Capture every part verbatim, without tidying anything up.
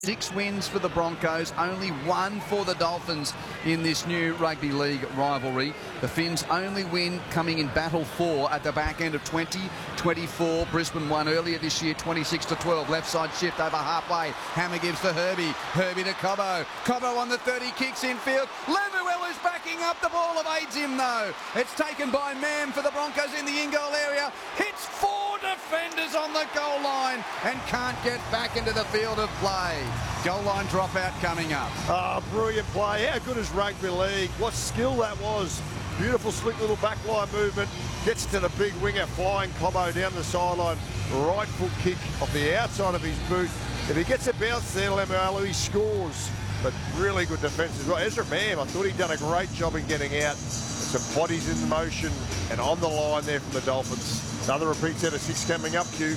Six wins for the Broncos, only one for the Dolphins in this new rugby league rivalry. The Finns only win coming in battle four at the back end of twenty twenty-four. Brisbane won earlier this year, twenty-six to twelve. Left side shift over halfway. Hammer gives to Herbie. Herbie to Cobbo. Cobbo on the thirty, kicks infield. Lemuel is backing up the ball, evades him though. It's taken by Mam for the Broncos in the in-goal area. Hits four defenders on the goal line and can't get back into the field of play. Goal line dropout coming up. Oh, brilliant play. How good is rugby league? What skill that was. Beautiful, slick little backline movement. Gets to the big winger, flying Cobbo down the sideline. Right foot kick off the outside of his boot. If he gets a bounce there, Lemuelu, he scores. But really good defence as well. Ezra Mam, I thought he'd done a great job in getting out. Some bodies in motion and on the line there from the Dolphins. Another repeat set of six coming up, Q.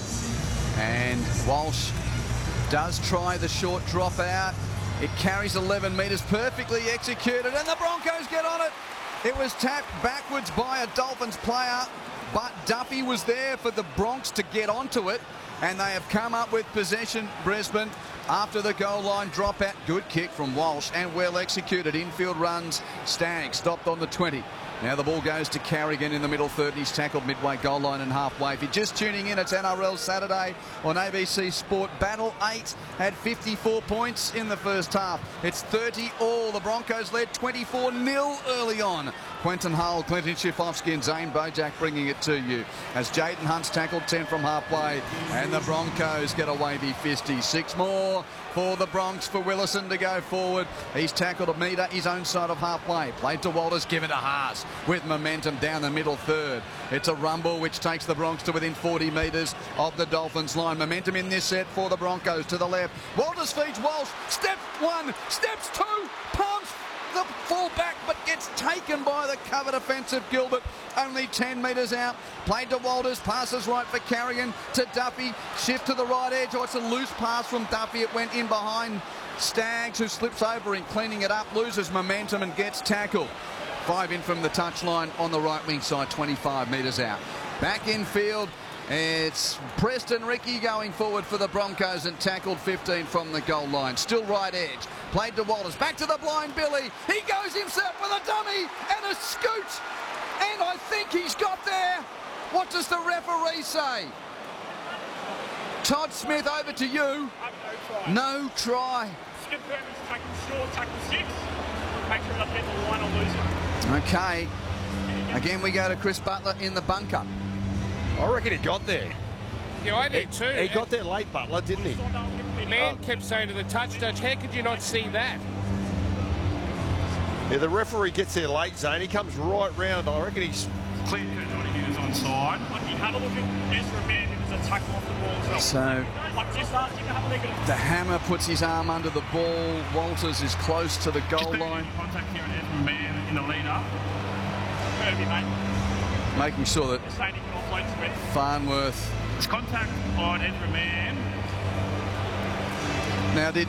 And Walsh does try the short drop out. It carries eleven metres, perfectly executed, and the Broncos get on it. It was tapped backwards by a Dolphins player, but Duffy was there for the Bronx to get onto it, and they have come up with possession, Brisbane, after the goal line dropout. Good kick from Walsh and well executed. Infield runs. Stagg stopped on the twenty. Now the ball goes to Carrigan in the middle third. He's tackled midway goal line and halfway. If you're just tuning in, it's N R L Saturday on A B C Sport. Battle eight had fifty-four points in the first half. It's thirty all. The Broncos led twenty-four nil early on. Quentin Hull, Clinton Schifofsky and Zane Bojak bringing it to you as Jaden Hunt's tackled ten from halfway, and the Broncos get a wavy fisty. Six more for the Bronx, for Willison to go forward. He's tackled a metre his own side of halfway. Played to Walters, given to Haas with momentum down the middle third. It's a rumble which takes the Bronx to within forty metres of the Dolphins line. Momentum in this set for the Broncos to the left. Walters feeds Walsh. Step one, steps two, pumps the fullback, but gets taken by the cover defensive Gilbert. Only ten metres out. Played to Walters, passes right for Carrigan to Duffy. Shift to the right edge. Oh, it's a loose pass from Duffy. It went in behind Staggs, who slips over him, cleaning it up, loses momentum and gets tackled. Five in from the touchline on the right wing side, twenty-five metres out. Back in field, it's Preston Ricky going forward for the Broncos and tackled fifteen from the goal line. Still right edge. Played to Walters. Back to the blind Billy. He goes himself with a dummy and a scoot. And I think he's got there. What does the referee say? Todd Smith, over to you. No try. Skip Herman's tackle short, tackle six. Make sure not get the line or lose it. Okay. Again, we go to Chris Butler in the bunker. I reckon he got there. Yeah, I did too. He got there late, Butler, didn't he? The man kept saying to the touch judge, how could you not see that? Yeah, the referee gets there late, Zane. He comes right round. I reckon he's Clear for Johnny Hughes on side. Like he had a look at Ezra Man, it was a tackle off the ball as well. So Like just ask him to have a look at it. the Hammer puts his arm under the ball. Walters is close to the goal Just line. contact here at Ezra Man in the lead up. Herbie, mate. Making sure that They're saying he can offload to it. Farnworth. It's contact on Ezra Man. Now did...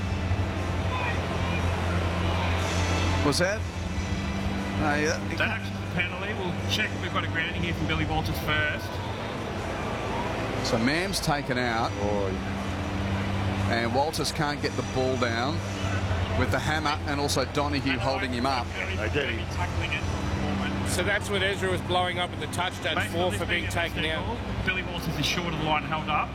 Was that? No, yeah. That actually is a penalty. We'll check. We've got a grounding here from Billy Walters first. So Mam's taken out. Oh, And Walters can't get the ball down with the Hammer and also Donahue holding him up. They did. Tackling it for the moment. So that's what Ezra was blowing up at the touch judge Based for, on this for being being a taken out. tackle, Billy Walters is short of the line, held up.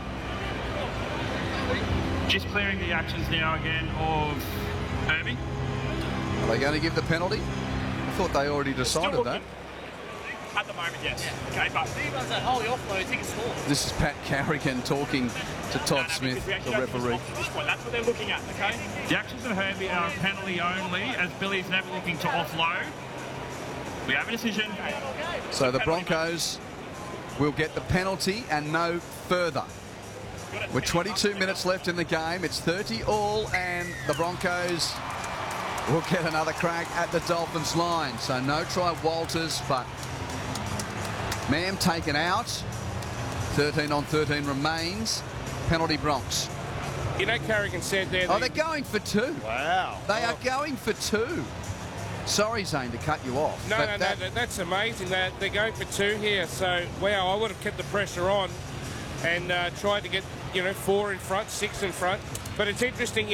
Just clearing the actions now again of Herbie. Are they going to give the penalty? I thought they already decided that. At the moment, yes. Okay, but He runs that holy offload, he can score. This is Pat Carrigan talking to Todd No, Smith, because we the actually don't referee. respond to this point. That's what they're looking at, okay? The actions of Herbie are penalty only, as Billy's never looking to offload. We have a decision. So the Broncos will get the penalty and no further. With twenty-two minutes left in the game, it's thirty all, and the Broncos will get another crack at the Dolphins line. So no try Walters, but Mam taken out. thirteen on thirteen remains. Penalty Bronx. You know, Carrigan said there... Oh, that they're going for two. wow. They are going for two. Sorry, Zane, to cut you off. No, but no, that, no, that's amazing. That they're going for two here. So, wow, I would have kept the pressure on and uh, tried to get you know, four in front, six in front. But it's interesting.